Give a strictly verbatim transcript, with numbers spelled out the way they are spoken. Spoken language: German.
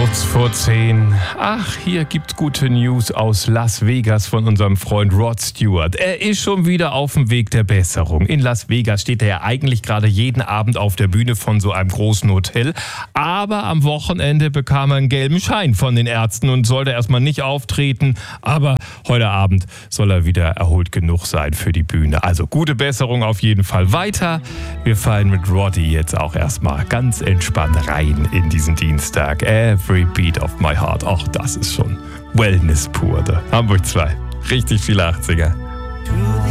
Kurz vor zehn. Ach, hier gibt's gute News aus Las Vegas von unserem Freund Rod Stewart. Er ist schon wieder auf dem Weg der Besserung. In Las Vegas steht er ja eigentlich gerade jeden Abend auf der Bühne von so einem großen Hotel. Aber am Wochenende bekam er einen gelben Schein von den Ärzten und sollte erstmal nicht auftreten. Aber heute Abend soll er wieder erholt genug sein für die Bühne. Also gute Besserung auf jeden Fall weiter. Wir fallen mit Roddy jetzt auch erstmal ganz entspannt rein in diesen Dienstag. Every beat of my heart. Ach, das ist schon Wellness pur. Da. Hamburg zwei. Richtig viele achtziger.